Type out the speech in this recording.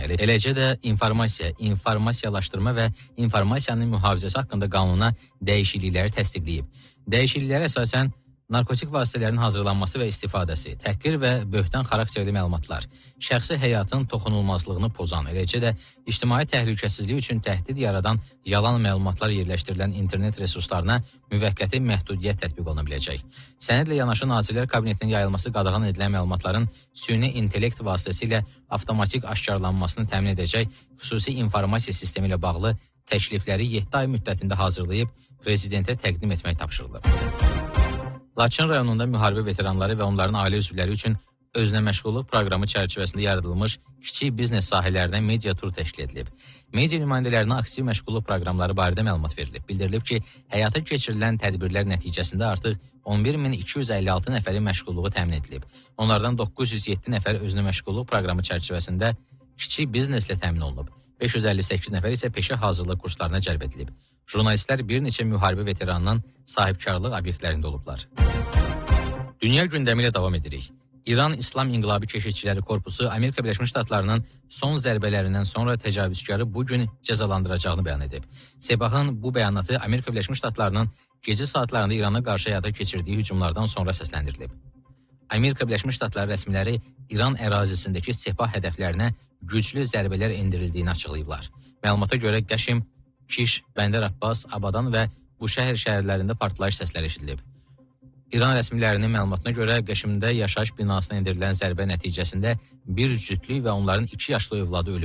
Eləcə də informasiyalaşdırma və informasiyanın mühafizəsi haqqında qanuna dəyişiklikləri təsdiqləyib. Dəyişikliklərə əsasən narkotik vasitələrin hazırlanması və istifadəsi, təhqir və böhtan xarakterli məlumatlar, şəxsi həyatın toxunulmazlığını pozan, eləcə də ictimai təhlükəsizlik üçün təhdid yaradan yalan məlumatlar yerləşdirilən internet resurslarına müvəqqəti məhdudiyyət tətbiq oluna biləcək. Sənədlə yanaşı Nazirlər Kabinetinin yayılması qadağan edilən məlumatların süni intellekt vasitəsilə avtomatik aşkarlanmasını təmin edəcək xüsusi informasiya sistemi ilə bağlı təklifləri 7 ay müddətində hazırlayıb prezidentə təqdim etmək tapşırılıb. Laçın rayonunda müharibə veteranları və onların ailə üzvləri üçün özünə məşğulluq proqramı çərçivəsində yaradılmış kiçik biznes sahələrindən media tur təşkil edilib. Media nümayəndələrinə aktiv məşğulluq proqramları barədə məlumat verilib. Bildirilib ki, həyata keçirilən tədbirlər nəticəsində artıq 11.256 nəfərin məşğulluğu təmin edilib. Onlardan 907 nəfər özünə məşğulluq proqramı çərçivəsində kiçik bizneslə təmin olunub. 558 nəfər isə peşə hazırlıq kurslarına cəlb edilib. Jurnalistlər bir neçə müharibə veteranının sahibkarlıq obyektlərində olublar. Dünya gündəmi ilə davam edirik. İran İslam İnqilabı Keşikçiləri Korpusu Amerika Birləşmiş Ştatlarının son zərbələrindən sonra təcavüzkarı bugün cəzalandıracağını bəyan edib. Sebahın bu bəyanatı Amerika Birləşmiş Ştatlarının gecə saatlarında İrana qarşı həyata keçirdiyi hücumlardan sonra səsləndirilib. Amerika Birləşmiş Ştatları rəsmiləri İran ərazisindəki Sepah hədəflərinə güclü zərbələr endirildiyini açıqlayıblar. Məlumata görə Qəşim, Kiş, Bəndər Abbas, Abadan və Buşəhər şəhərlərində partlayış səsləri eşidilib. İran rəsmilərinin məlumatına görə Qəşimdə yaşayış binasına endirilən zərbə nəticəsində bir cütlük və onların 2 yaşlı övladı ölüb.